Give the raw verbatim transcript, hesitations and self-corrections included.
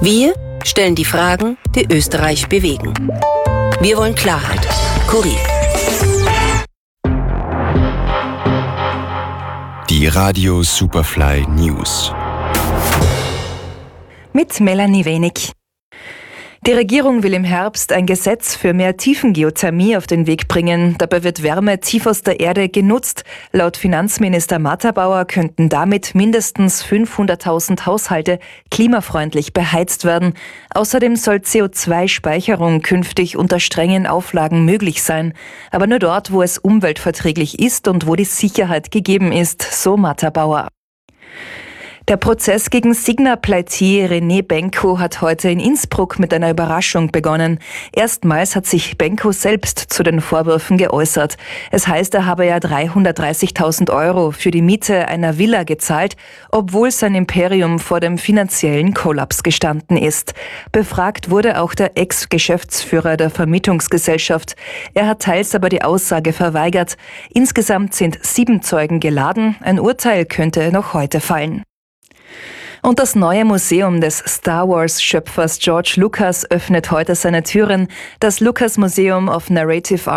Wir stellen die Fragen, die Österreich bewegen. Wir wollen Klarheit. Kurier. Die Radio Superfly News. Mit Melanie Wenig. Die Regierung will im Herbst ein Gesetz für mehr Tiefengeothermie auf den Weg bringen. Dabei wird Wärme tief aus der Erde genutzt. Laut Finanzminister Matterbauer könnten damit mindestens fünfhunderttausend Haushalte klimafreundlich beheizt werden. Außerdem soll C O zwei Speicherung künftig unter strengen Auflagen möglich sein. Aber nur dort, wo es umweltverträglich ist und wo die Sicherheit gegeben ist, so Matterbauer. Der Prozess gegen Signa-Pleitier René Benko hat heute in Innsbruck mit einer Überraschung begonnen. Erstmals hat sich Benko selbst zu den Vorwürfen geäußert. Es heißt, er habe ja dreihundertdreißigtausend Euro für die Miete einer Villa gezahlt, obwohl sein Imperium vor dem finanziellen Kollaps gestanden ist. Befragt wurde auch der Ex-Geschäftsführer der Vermietungsgesellschaft. Er hat teils aber die Aussage verweigert. Insgesamt sind sieben Zeugen geladen. Ein Urteil könnte noch heute fallen. Und das neue Museum des Star Wars-Schöpfers George Lucas öffnet heute seine Türen. Das Lucas Museum of Narrative